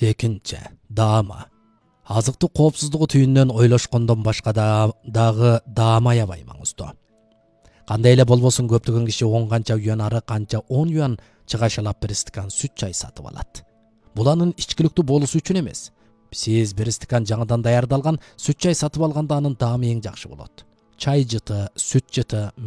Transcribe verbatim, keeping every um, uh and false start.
Экинчи, даама. Азыктык коопсуздугу түйүнүнөн ойлошкондон башка да дагы даама аябай маңыздуу. Кандай эле болбосун көптөгөн киши он канча юан арык, канча он юан чыгашалап бир стакан сүт чай сатып алат. Бул анын ичкиликтүү болуусу үчүн эмес. Сиз бир стакан жаңыдан даярдалган сүт чай сатып алганда анын даамы эң жакшы болот. Чай жыты, сүт жыты